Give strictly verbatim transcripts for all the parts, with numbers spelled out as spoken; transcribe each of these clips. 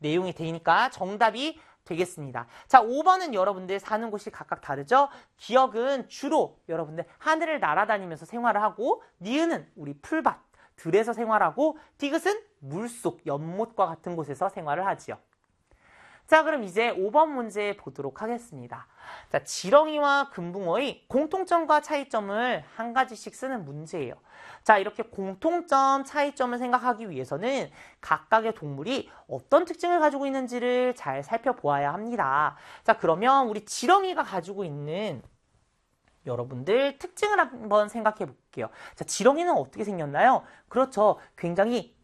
내용이 되니까 정답이 되겠습니다. 자, 오 번은 여러분들 사는 곳이 각각 다르죠? 기역은 주로 여러분들 하늘을 날아다니면서 생활을 하고, 니은은 우리 풀밭, 들에서 생활하고, 디귿은 물속, 연못과 같은 곳에서 생활을 하지요. 자, 그럼 이제 오 번 문제 보도록 하겠습니다. 자, 지렁이와 금붕어의 공통점과 차이점을 한 가지씩 쓰는 문제예요. 자, 이렇게 공통점, 차이점을 생각하기 위해서는 각각의 동물이 어떤 특징을 가지고 있는지를 잘 살펴보아야 합니다. 자, 그러면 우리 지렁이가 가지고 있는 여러분들 특징을 한번 생각해 볼게요. 자, 지렁이는 어떻게 생겼나요? 그렇죠. 굉장히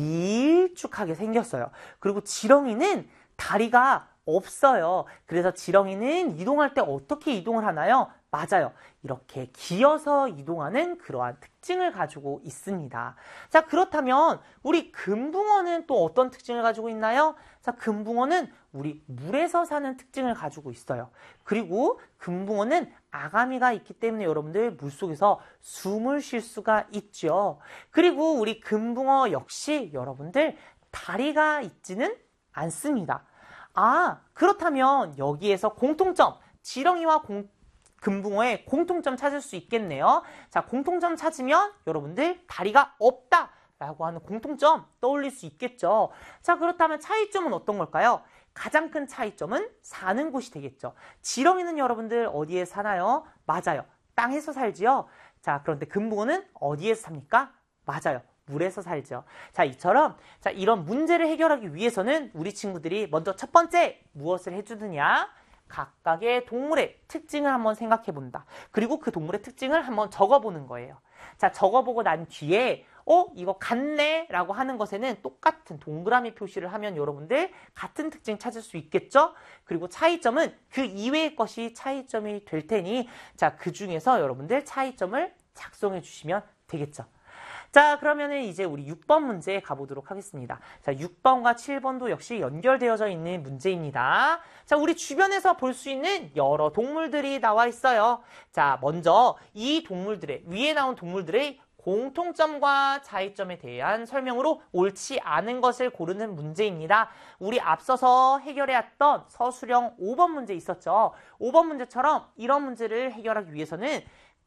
길쭉하게 생겼어요. 그리고 지렁이는 다리가 없어요. 그래서 지렁이는 이동할 때 어떻게 이동을 하나요? 맞아요. 이렇게 기어서 이동하는 그러한 특징을 가지고 있습니다. 자, 그렇다면 우리 금붕어는 또 어떤 특징을 가지고 있나요? 자, 금붕어는 우리 물에서 사는 특징을 가지고 있어요. 그리고 금붕어는 아가미가 있기 때문에 여러분들 물속에서 숨을 쉴 수가 있죠. 그리고 우리 금붕어 역시 여러분들 다리가 있지는 않습니다. 아, 그렇다면 여기에서 공통점, 지렁이와 공, 금붕어의 공통점 찾을 수 있겠네요. 자, 공통점 찾으면 여러분들 다리가 없다 라고 하는 공통점 떠올릴 수 있겠죠. 자, 그렇다면 차이점은 어떤 걸까요? 가장 큰 차이점은 사는 곳이 되겠죠. 지렁이는 여러분들 어디에 사나요? 맞아요. 땅에서 살지요. 자, 그런데 금붕어는 어디에서 삽니까? 맞아요. 물에서 살죠. 자, 이처럼 자, 이런 문제를 해결하기 위해서는 우리 친구들이 먼저 첫 번째 무엇을 해주느냐? 각각의 동물의 특징을 한번 생각해 본다. 그리고 그 동물의 특징을 한번 적어보는 거예요. 자, 적어보고 난 뒤에 어? 이거 같네? 라고 하는 것에는 똑같은 동그라미 표시를 하면 여러분들 같은 특징 찾을 수 있겠죠? 그리고 차이점은 그 이외의 것이 차이점이 될 테니 자, 그 중에서 여러분들 차이점을 작성해 주시면 되겠죠. 자, 그러면은 이제 우리 육 번 문제 가보도록 하겠습니다. 자, 육 번과 칠 번도 역시 연결되어져 있는 문제입니다. 자, 우리 주변에서 볼 수 있는 여러 동물들이 나와 있어요. 자, 먼저 이 동물들의, 위에 나온 동물들의 공통점과 차이점에 대한 설명으로 옳지 않은 것을 고르는 문제입니다. 우리 앞서서 해결해왔던 서술형 오 번 문제 있었죠. 오 번 문제처럼 이런 문제를 해결하기 위해서는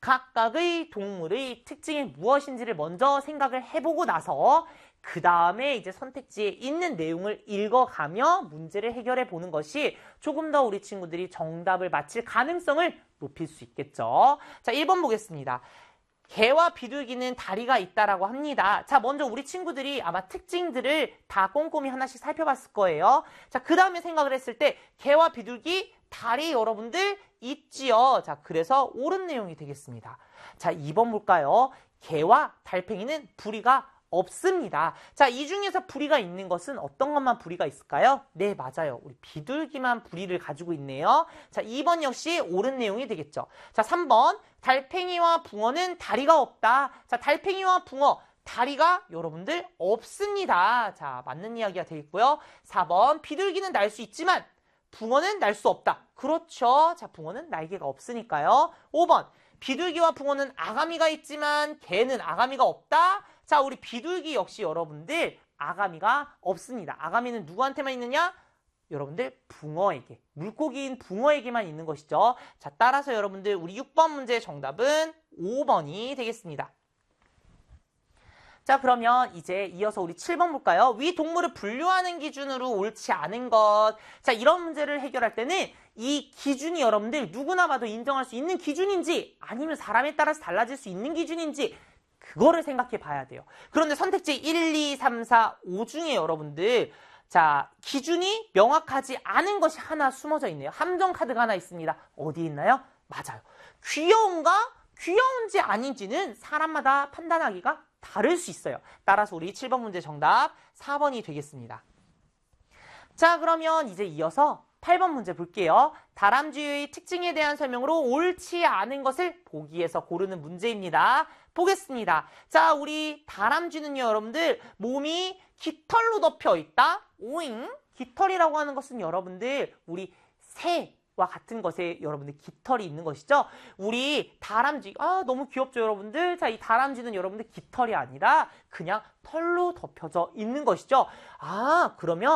각각의 동물의 특징이 무엇인지를 먼저 생각을 해보고 나서 그 다음에 이제 선택지에 있는 내용을 읽어가며 문제를 해결해 보는 것이 조금 더 우리 친구들이 정답을 맞힐 가능성을 높일 수 있겠죠. 자, 일 번 보겠습니다. 개와 비둘기는 다리가 있다라고 합니다. 자, 먼저 우리 친구들이 아마 특징들을 다 꼼꼼히 하나씩 살펴봤을 거예요. 자, 그 다음에 생각을 했을 때 개와 비둘기 다리 여러분들 있지요. 자, 그래서 옳은 내용이 되겠습니다. 자, 이 번 볼까요? 개와 달팽이는 부리가 없습니다. 자, 이 중에서 부리가 있는 것은 어떤 것만 부리가 있을까요? 네, 맞아요. 우리 비둘기만 부리를 가지고 있네요. 자, 이 번 역시 옳은 내용이 되겠죠. 자, 삼 번 달팽이와 붕어는 다리가 없다. 자, 달팽이와 붕어 다리가 여러분들 없습니다. 자, 맞는 이야기가 되겠고요. 사 번 비둘기는 날 수 있지만 붕어는 날 수 없다. 그렇죠. 자, 붕어는 날개가 없으니까요. 오 번 비둘기와 붕어는 아가미가 있지만 개는 아가미가 없다. 자, 우리 비둘기 역시 여러분들 아가미가 없습니다. 아가미는 누구한테만 있느냐? 여러분들 붕어에게, 물고기인 붕어에게만 있는 것이죠. 자, 따라서 여러분들 우리 육 번 문제의 정답은 오 번이 되겠습니다. 자, 그러면 이제 이어서 우리 칠 번 볼까요? 위 동물을 분류하는 기준으로 옳지 않은 것. 자, 이런 문제를 해결할 때는 이 기준이 여러분들 누구나 봐도 인정할 수 있는 기준인지 아니면 사람에 따라서 달라질 수 있는 기준인지 그거를 생각해 봐야 돼요. 그런데 선택지 일, 이, 삼, 사, 오 중에 여러분들 자, 기준이 명확하지 않은 것이 하나 숨어져 있네요. 함정 카드가 하나 있습니다. 어디 있나요? 맞아요. 귀여운가? 귀여운지 아닌지는 사람마다 판단하기가 다를 수 있어요. 따라서 우리 칠 번 문제 정답 사 번이 되겠습니다. 자, 그러면 이제 이어서 팔 번 문제 볼게요. 다람쥐의 특징에 대한 설명으로 옳지 않은 것을 보기에서 고르는 문제입니다. 보겠습니다. 자, 우리 다람쥐는요, 여러분들 몸이 깃털로 덮여 있다. 오잉? 깃털이라고 하는 것은 여러분들 우리 새와 같은 것에 여러분들 깃털이 있는 것이죠. 우리 다람쥐, 아, 너무 귀엽죠, 여러분들? 자, 이 다람쥐는 여러분들 깃털이 아니라 그냥 털로 덮여져 있는 것이죠. 아, 그러면